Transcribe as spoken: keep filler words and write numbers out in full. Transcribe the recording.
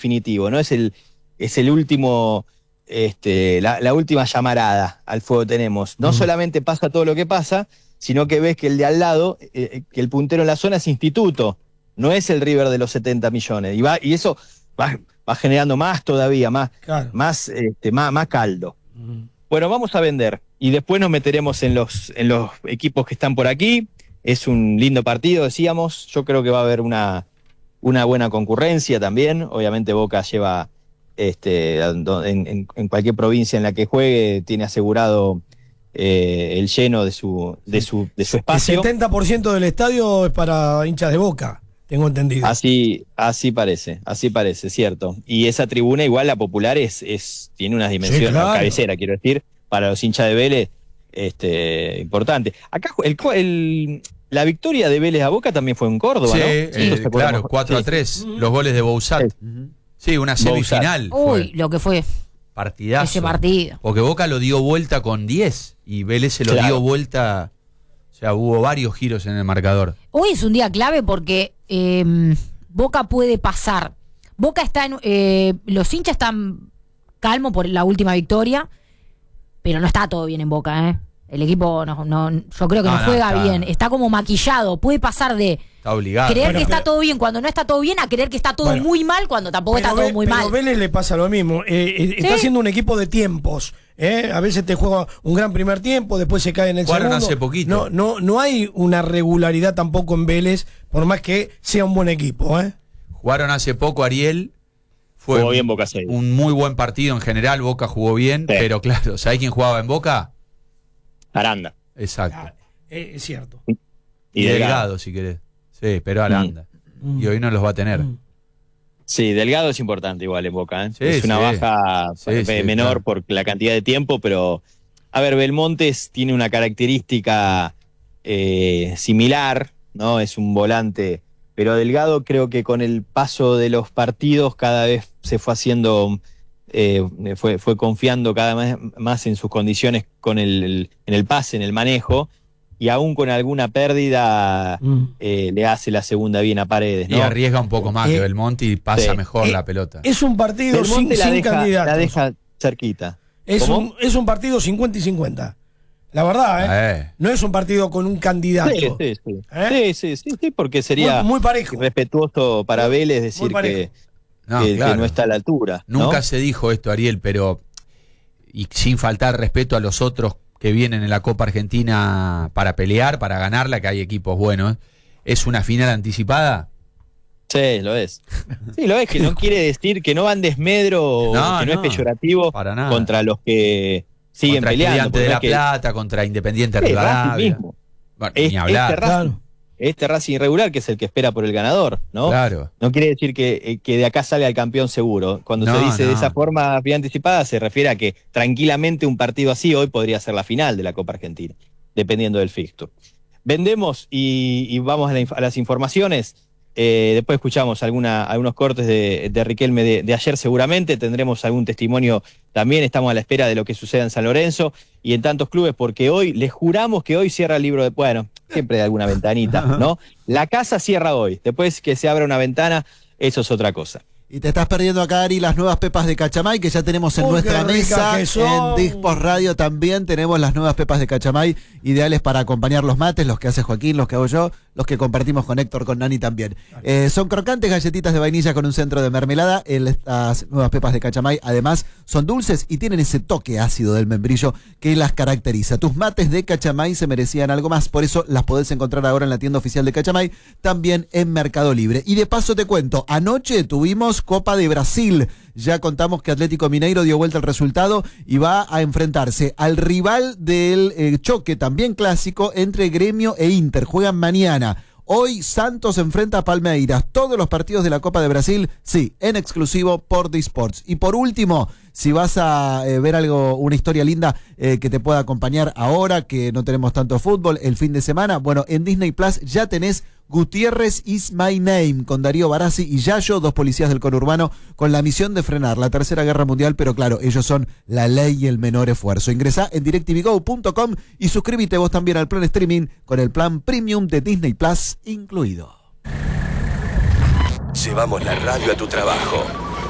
definitivo, ¿no? Es el, es el último, este, la, la última llamarada al fuego tenemos. No mm. solamente pasa todo lo que pasa, sino que ves que el de al lado, eh, que el puntero en la zona es Instituto, no es el River de los setenta millones. Y, va, y eso va, va generando más todavía, más, claro. más, este, más, más caldo. Mm. Bueno, vamos a vender y después nos meteremos en los, en los equipos que están por aquí. Es un lindo partido, decíamos. Yo creo que va a haber una, una buena concurrencia también. Obviamente Boca lleva, este, en, en, en cualquier provincia en la que juegue, tiene asegurado eh, el lleno de su, de su, de su espacio. El setenta por ciento del estadio es para hinchas de Boca, tengo entendido. Así, así parece, así parece, cierto. Y esa tribuna, igual la popular, es, es tiene unas dimensiones, sí, claro. La cabecera, quiero decir, para los hinchas de Vélez, este, importante. Acá el, el, la victoria de Vélez a Boca también fue en Córdoba, sí, ¿no? Eh, sí, claro, cuatro a tres, sí. Los goles de Bouzat. Sí, sí, una semifinal. Uy, fue. Lo que fue. Partidazo. Ese partido. Porque Boca lo dio vuelta con diez y Vélez se lo claro. dio vuelta. O sea, hubo varios giros en el marcador. Hoy es un día clave porque eh, Boca puede pasar. Boca está en. Eh, los hinchas están calmos por la última victoria, pero no está todo bien en Boca, ¿eh? El equipo, no, no, yo creo que no, no juega no, está, bien. Está como maquillado. Puede pasar de. Está obligado. Creer bueno, que pero, está todo bien cuando no está todo bien a creer que está todo bueno, muy mal cuando tampoco está todo muy pero mal. A Vélez le pasa lo mismo. Eh, eh, ¿Sí? Está siendo un equipo de tiempos. ¿eh? A veces te juega un gran primer tiempo, después se cae en el Jugaron segundo. hace poquito. No, no, no hay una regularidad tampoco en Vélez, por más que sea un buen equipo. ¿eh? Jugaron hace poco, Ariel. Fue jugó bien Boca seis. Un muy buen partido en general. Boca jugó bien, sí. Pero claro, ¿sabés quién jugaba en Boca? Aranda. Exacto. Ah, eh, es cierto. Y, y Delgado, Delgado, si querés. Sí, pero Aranda. Mm. Y hoy no los va a tener. Mm. Sí, Delgado es importante igual en Boca. ¿eh? Sí, es una sí. baja sí, sí, menor claro. por la cantidad de tiempo, pero a ver, Belmontes tiene una característica eh, similar, ¿no? Es un volante, pero Delgado creo que con el paso de los partidos cada vez se fue haciendo, eh, fue, fue confiando cada vez más en sus condiciones con el, el, en el pase, en el manejo. Y aún con alguna pérdida mm. eh, le hace la segunda bien a Paredes, ¿no? Y arriesga un poco más eh, que Belmonte y pasa sí. mejor eh, la pelota. Es un partido sin, la sin deja, candidatos. La deja cerquita. Es un, es un partido cincuenta y cincuenta. La verdad, ¿eh? eh. No es un partido con un candidato. Sí, sí, sí. ¿Eh? sí, sí, sí, sí, porque sería muy, muy parejo. Respetuoso para Vélez decir que no, que, claro. que no está a la altura. Nunca ¿no? se dijo esto, Ariel, pero y sin faltar respeto a los otros que vienen en la Copa Argentina para pelear, para ganarla, que hay equipos buenos. ¿Es una final anticipada? Sí, lo es. Sí, lo es, que no quiere decir que no van desmedro, no, que no, no es peyorativo contra los que siguen contra peleando. Estudiante de La que... Plata, contra Independiente sí, Rivadavia. Mismo. Bueno, es, ni hablar. Este Racing, este Racing irregular, que es el que espera por el ganador, ¿no? Claro. No quiere decir que, que de acá salga el campeón seguro. Cuando no, se dice no. de esa forma bien anticipada, se refiere a que tranquilamente un partido así hoy podría ser la final de la Copa Argentina, dependiendo del fixture. Vendemos y, y vamos a, la, a las informaciones. Eh, después escuchamos alguna, algunos cortes de, de Riquelme de, de ayer seguramente, tendremos algún testimonio también, estamos a la espera de lo que suceda en San Lorenzo y en tantos clubes, porque hoy, les juramos que hoy cierra el libro de... Bueno, siempre hay alguna ventanita, ¿no? La casa cierra hoy, después que se abra una ventana, eso es otra cosa. Y te estás perdiendo acá, Ari, las nuevas pepas de Cachamay que ya tenemos en Uy, nuestra mesa. En Dispos Radio también tenemos las nuevas pepas de Cachamay, ideales para acompañar los mates, los que hace Joaquín, los que hago yo, los que compartimos con Héctor, con Nani también. Eh, son crocantes galletitas de vainilla con un centro de mermelada. Estas nuevas pepas de Cachamay, además, son dulces y tienen ese toque ácido del membrillo que las caracteriza. Tus mates de Cachamay se merecían algo más, por eso las podés encontrar ahora en la tienda oficial de Cachamay, también en Mercado Libre. Y de paso te cuento, anoche tuvimos Copa de Brasil. Ya contamos que Atlético Mineiro dio vuelta al resultado y va a enfrentarse al rival del eh, choque también clásico entre Gremio e Inter. Juegan mañana. Hoy Santos enfrenta a Palmeiras. Todos los partidos de la Copa de Brasil, sí, en exclusivo por Disports. Y por último, si vas a eh, ver algo, una historia linda eh, que te pueda acompañar ahora, que no tenemos tanto fútbol, el fin de semana, bueno, en Disney Plus ya tenés Gutiérrez is my name, con Darío Barassi y Yayo, dos policías del conurbano, con la misión de frenar la Tercera Guerra Mundial, pero claro, ellos son la ley y el menor esfuerzo. Ingresá en directvgo punto com y suscríbete vos también al plan streaming con el plan premium de Disney Plus incluido. Llevamos la radio a tu trabajo,